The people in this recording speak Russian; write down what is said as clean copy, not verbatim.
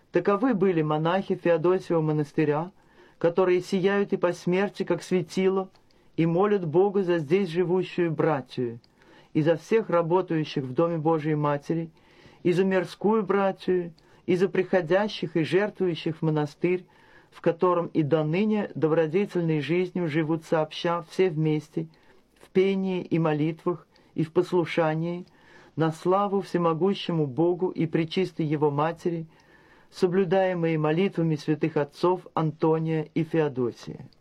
Таковы были монахи Феодосиева монастыря, которые сияют и по смерти, как светило, и молят Бога за здесь живущую братью, и за всех работающих в Доме Божией Матери, и за мирскую братью, и за приходящих и жертвующих в монастырь, в котором и доныне добродетельной жизнью живут сообща все вместе, в пении и молитвах, и в послушании, на славу всемогущему Богу и пречистой Его Матери, соблюдаемые молитвами святых отцов Антония и Феодосия.